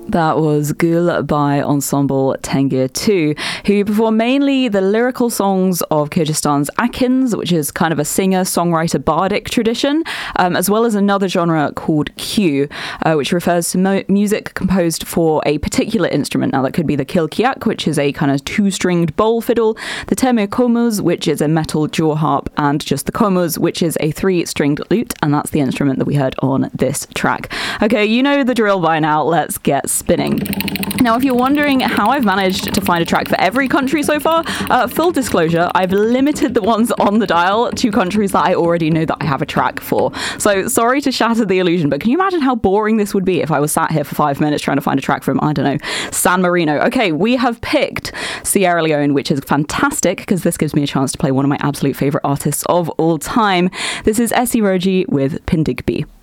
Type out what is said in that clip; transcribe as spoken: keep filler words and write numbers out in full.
That was Gul by Ensemble Tengir two, who perform mainly the lyrical songs of Kyrgyzstan's Akins, which is kind of a singer-songwriter bardic tradition, um, as well as another genre called Q, uh, which refers to mo- music composed for a particular instrument. Now, that could be the kilkiak, which is a kind of two-stringed bowl fiddle, the temir komuz, which is a metal jaw harp, and just the komuz, which is a three-stringed lute, and that's the instrument that we heard on this track. Okay, you know the drill by now. Let's get spinning. Now, if you're wondering how I've managed to find a track for every country so far, uh, full disclosure, I've limited the ones on the dial to countries that I already know that I have a track for. So sorry to shatter the illusion, but can you imagine how boring this would be if I was sat here for five minutes trying to find a track from, I don't know, San Marino? Okay, we have picked Sierra Leone, which is fantastic because this gives me a chance to play one of my absolute favourite artists of all time. This is Essie Rogi with Pindigby.